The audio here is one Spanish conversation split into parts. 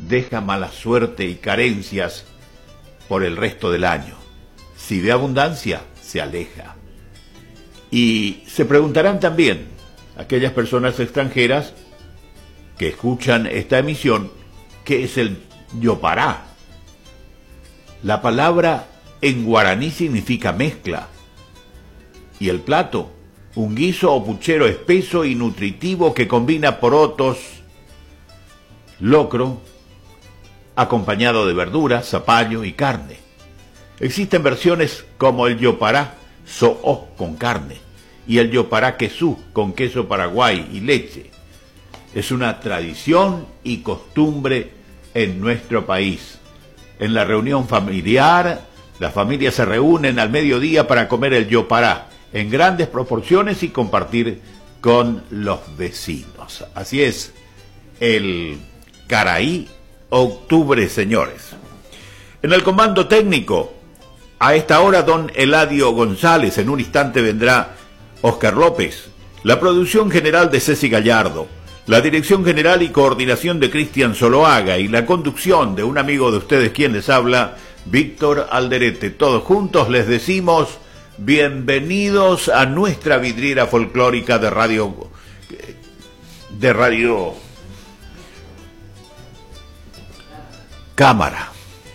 deja mala suerte y carencias por el resto del año. Si ve abundancia, se aleja. Y se preguntarán también aquellas personas extranjeras que escuchan esta emisión, ¿qué es el yopará? La palabra en guaraní significa mezcla. Y el plato, un guiso o puchero espeso y nutritivo que combina porotos, locro, acompañado de verduras, zapallo y carne. Existen versiones como el yopará so'o con carne y el yopará quesú con queso paraguay y leche. Es una tradición y costumbre en nuestro país. En la reunión familiar, las familias se reúnen al mediodía para comer el yopará en grandes proporciones y compartir con los vecinos. Así es, el Caraí Octubre, señores. En el comando técnico, a esta hora, don Eladio González. En un instante vendrá Oscar López. La producción general de Ceci Gallardo. La dirección general y coordinación de Cristian Zoloaga. Y la conducción de un amigo de ustedes, quien les habla, Víctor Alderete. Todos juntos les decimos bienvenidos a nuestra vidriera folclórica de Radio Cámara.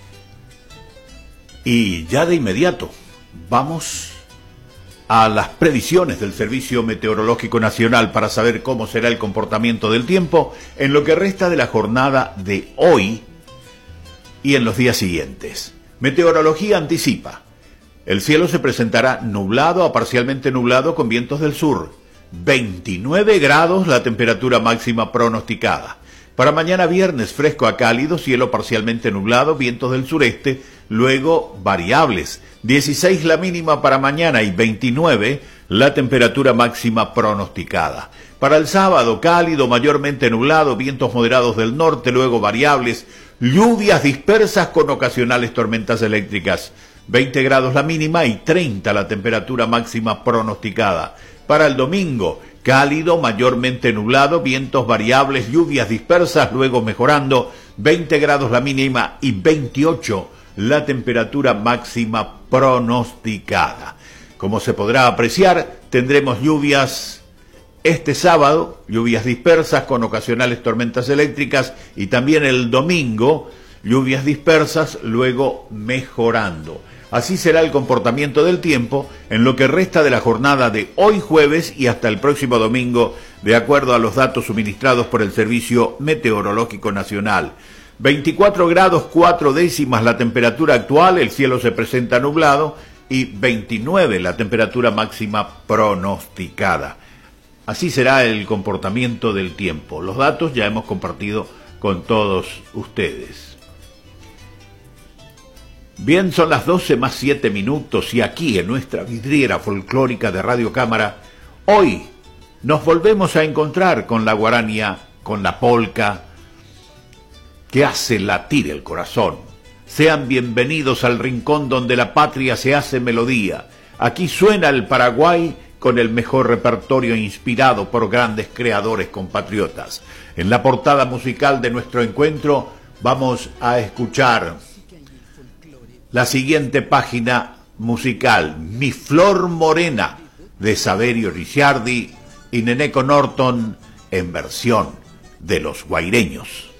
Y ya de inmediato vamos a las previsiones del Servicio Meteorológico Nacional para saber cómo será el comportamiento del tiempo en lo que resta de la jornada de hoy y en los días siguientes. Meteorología anticipa: el cielo se presentará nublado a parcialmente nublado con vientos del sur. 29 grados la temperatura máxima pronosticada. Para mañana viernes, fresco a cálido, cielo parcialmente nublado, vientos del sureste, luego variables. 16 la mínima para mañana y 29 la temperatura máxima pronosticada. Para el sábado, cálido, mayormente nublado, vientos moderados del norte, luego variables, lluvias dispersas con ocasionales tormentas eléctricas. 20 grados la mínima y 30 la temperatura máxima pronosticada. Para el domingo, cálido, mayormente nublado, vientos variables, lluvias dispersas, luego mejorando, 20 grados la mínima y 28 la temperatura máxima pronosticada. Como se podrá apreciar, tendremos lluvias este sábado, lluvias dispersas con ocasionales tormentas eléctricas, y también el domingo, lluvias dispersas, luego mejorando. Así será el comportamiento del tiempo en lo que resta de la jornada de hoy jueves y hasta el próximo domingo, de acuerdo a los datos suministrados por el Servicio Meteorológico Nacional. 24 grados 4 décimas la temperatura actual, el cielo se presenta nublado, y 29 la temperatura máxima pronosticada. Así será el comportamiento del tiempo. Los datos ya hemos compartido con todos ustedes. Bien, son las 12 más 7 minutos y aquí en nuestra vidriera folclórica de Radio Cámara, hoy nos volvemos a encontrar con la guarania, con la polca, que hace latir el corazón. Sean bienvenidos al rincón donde la patria se hace melodía. Aquí suena el Paraguay con el mejor repertorio inspirado por grandes creadores compatriotas. En la portada musical de nuestro encuentro vamos a escuchar la siguiente página musical: Mi Flor Morena, de Saverio Ricciardi y Neneco Norton, en versión de Los Guaireños.